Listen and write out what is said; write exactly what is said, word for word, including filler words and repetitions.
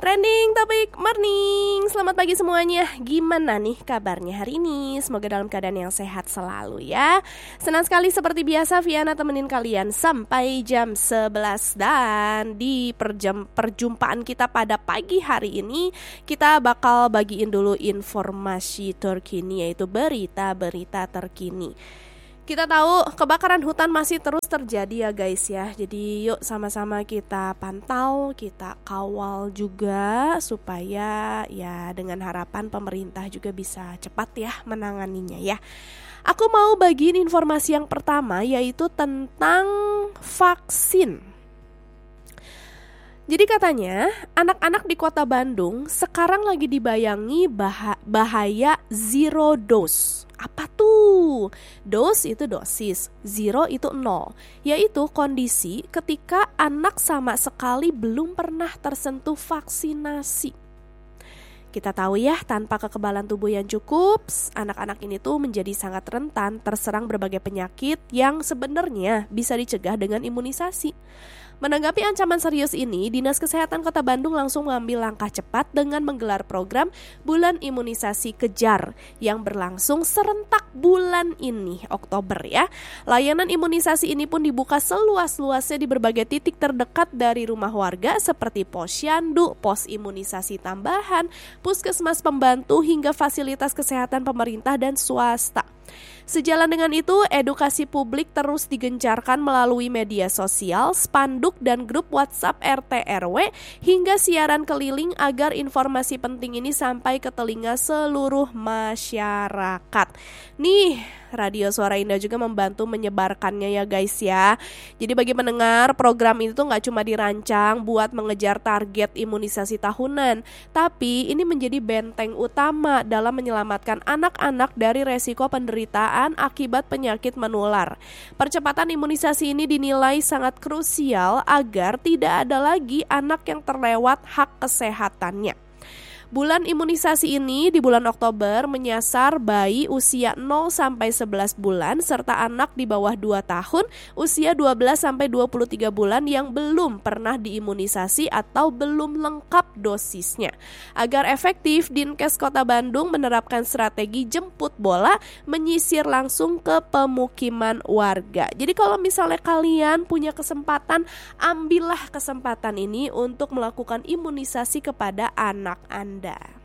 Trending topik morning. Selamat pagi semuanya. Gimana nih kabarnya hari ini? Semoga dalam keadaan yang sehat selalu ya. Senang sekali seperti biasa Viana temenin kalian sampai jam sebelas. Dan di perjam, perjumpaan kita pada pagi hari ini, kita bakal bagiin dulu informasi terkini, yaitu berita-berita terkini. Kita tahu kebakaran hutan masih terus terjadi ya guys ya. Jadi yuk sama-sama kita pantau, kita kawal juga supaya ya dengan harapan pemerintah juga bisa cepat ya menanganinya ya. Aku mau bagiin informasi yang pertama, yaitu tentang vaksin. Jadi katanya anak-anak di kota Bandung sekarang lagi dibayangi bah- bahaya zero dose. Apa tuh? Dose itu dosis, zero itu nol, yaitu kondisi ketika anak sama sekali belum pernah tersentuh vaksinasi. Kita tahu ya, tanpa kekebalan tubuh yang cukup, anak-anak ini tuh menjadi sangat rentan terserang berbagai penyakit yang sebenarnya bisa dicegah dengan imunisasi. Menanggapi ancaman serius ini, Dinas Kesehatan Kota Bandung langsung mengambil langkah cepat dengan menggelar program Bulan Imunisasi Kejar yang berlangsung serentak bulan ini, Oktober ya. Layanan imunisasi ini pun dibuka seluas-luasnya di berbagai titik terdekat dari rumah warga seperti posyandu, pos imunisasi tambahan, puskesmas pembantu hingga fasilitas kesehatan pemerintah dan swasta. Sejalan dengan itu, edukasi publik terus digencarkan melalui media sosial, spanduk dan grup WhatsApp R T R W hingga siaran keliling agar informasi penting ini sampai ke telinga seluruh masyarakat. Nih, Radio Suara Indah juga membantu menyebarkannya ya guys ya. Jadi bagi pendengar, program ini tuh gak cuma dirancang buat mengejar target imunisasi tahunan, tapi ini menjadi benteng utama dalam menyelamatkan anak-anak dari resiko penderitaan akibat penyakit menular. Percepatan imunisasi ini dinilai sangat krusial agar tidak ada lagi anak yang terlewat hak kesehatannya. Bulan imunisasi ini di bulan Oktober menyasar bayi usia nol sampai sebelas bulan serta anak di bawah dua tahun usia dua belas sampai dua puluh tiga bulan yang belum pernah diimunisasi atau belum lengkap dosisnya. Agar efektif, Dinkes Kota Bandung menerapkan strategi jemput bola menyisir langsung ke pemukiman warga. Jadi kalau misalnya kalian punya kesempatan, ambillah kesempatan ini untuk melakukan imunisasi kepada anak Anda.